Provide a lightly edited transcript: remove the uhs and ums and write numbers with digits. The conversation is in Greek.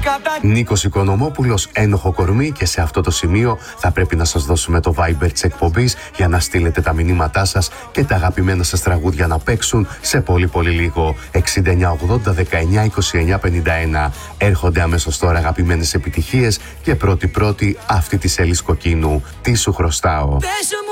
Νίκος Οικονομόπουλος, Ένοχο κορμί, και σε αυτό το σημείο θα πρέπει να σας δώσουμε το Viber της εκπομπής για να στείλετε τα μηνύματά σας και τα αγαπημένα σας τραγούδια να παίξουν σε πολύ λίγο. 6980 19 29 51. Έρχονται αμέσως τώρα αγαπημένες επιτυχίες και πρώτη αυτή της Έλλης Κοκκίνου. Τι σου χρωστάω.